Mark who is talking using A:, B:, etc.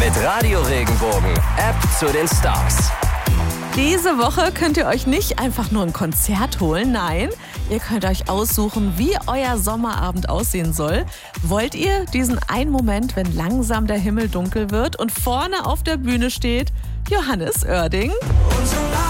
A: Mit Radio Regenbogen, App zu den Stars.
B: Diese Woche könnt ihr euch nicht einfach nur ein Konzert holen, nein, ihr könnt euch aussuchen, wie euer Sommerabend aussehen soll. Wollt ihr diesen einen Moment, wenn langsam der Himmel dunkel wird und vorne auf der Bühne steht Johannes Oerding?